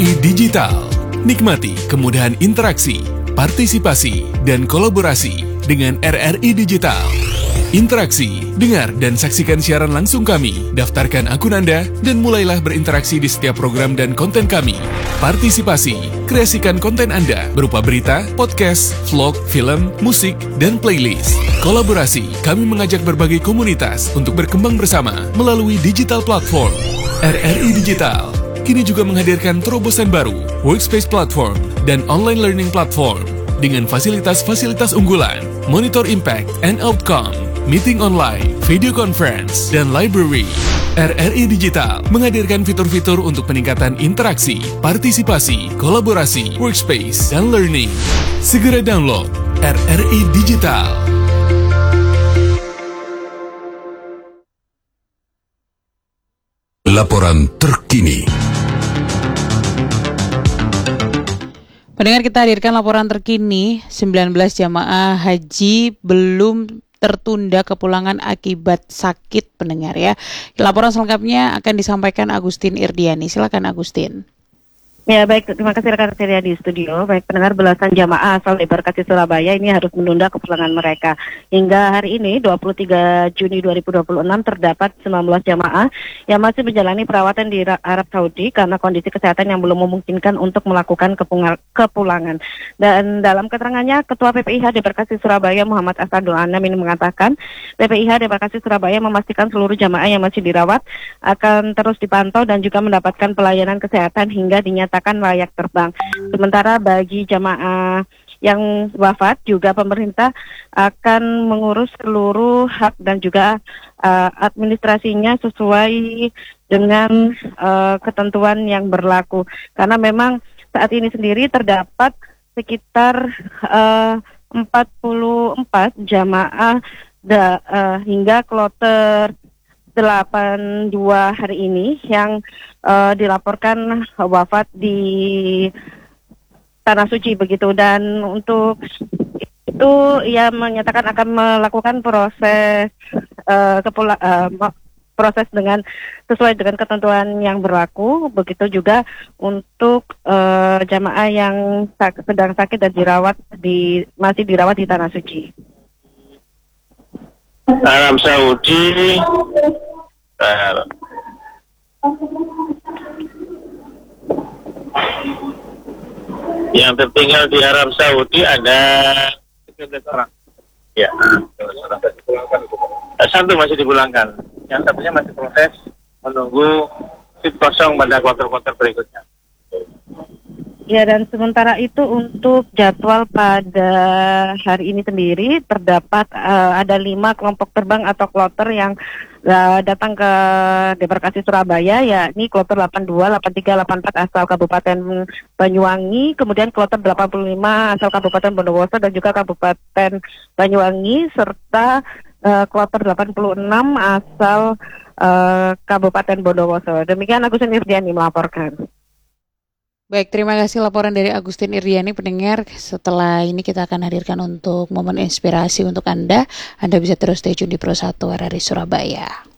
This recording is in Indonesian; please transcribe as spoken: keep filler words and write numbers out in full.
I Digital. Nikmati kemudahan interaksi, partisipasi, dan kolaborasi dengan R R I Digital. Interaksi, dengar dan saksikan siaran langsung kami, daftarkan akun Anda, dan mulailah berinteraksi di setiap program dan konten kami. Partisipasi, kreasikan konten Anda berupa berita, podcast, vlog, film, musik, dan playlist. Kolaborasi, kami mengajak berbagai komunitas untuk berkembang bersama melalui digital platform. R R I Digital kini juga menghadirkan terobosan baru, workspace platform, dan online learning platform dengan fasilitas-fasilitas unggulan, monitor impact and outcome, meeting online, video conference, dan library. R R I Digital menghadirkan fitur-fitur untuk peningkatan interaksi, partisipasi, kolaborasi, workspace, dan learning. Segera download R R I Digital. Laporan terkini. Pendengar, kita hadirkan laporan terkini. Sembilan belas jamaah haji belum tertunda kepulangan akibat sakit, pendengar ya. Laporan selengkapnya akan disampaikan Agustin Irdiani. Silakan Agustin. Ya baik, terima kasih rekan saya di studio. Baik pendengar, belasan jamaah asal Debarkasi Surabaya ini harus menunda kepulangan mereka. Hingga hari ini dua puluh tiga Juni dua ribu dua puluh enam terdapat sembilan belas jamaah yang masih menjalani perawatan di Arab Saudi karena kondisi kesehatan yang belum memungkinkan untuk melakukan kepulangan. Dan dalam keterangannya, Ketua P P I H Debarkasi Surabaya Muhammad Asadul Anam ini mengatakan P P I H Debarkasi Surabaya memastikan seluruh jamaah yang masih dirawat akan terus dipantau dan juga mendapatkan pelayanan kesehatan hingga dinyatakan Nyatakan layak terbang. Sementara bagi jamaah yang wafat juga pemerintah akan mengurus seluruh hak dan juga uh, administrasinya sesuai dengan uh, ketentuan yang berlaku. Karena memang saat ini sendiri terdapat sekitar uh, empat puluh empat jamaah da, uh, hingga kloter delapan puluh dua hari ini yang uh, dilaporkan wafat di Tanah Suci begitu. Dan untuk itu ia menyatakan akan melakukan proses uh, kepula, uh, proses dengan sesuai dengan ketentuan yang berlaku. Begitu juga untuk uh, jamaah yang sak- sedang sakit dan dirawat di masih dirawat di Tanah Suci. Arab Saudi uh, yang tertinggal di Arab Saudi ada tiga belas orang. Ya, satu masih dipulangkan, yang satunya masih proses menunggu seat kosong pada kuarter-kuarter berikutnya. Ya, dan sementara itu untuk jadwal pada hari ini sendiri terdapat uh, ada lima kelompok terbang atau kloter yang uh, datang ke Debarkasi Surabaya, yakni kloter delapan puluh dua, delapan puluh tiga, delapan puluh empat asal Kabupaten Banyuwangi, kemudian kloter delapan puluh lima asal Kabupaten Bondowoso dan juga Kabupaten Banyuwangi, serta uh, kloter delapan puluh enam asal uh, Kabupaten Bondowoso. Demikian Agustin Irdiani melaporkan. Baik, terima kasih laporan dari Agustin Irdiani. Pendengar, setelah ini kita akan hadirkan untuk momen inspirasi untuk Anda. Anda bisa terus stay tune di Pro satu R R I Surabaya.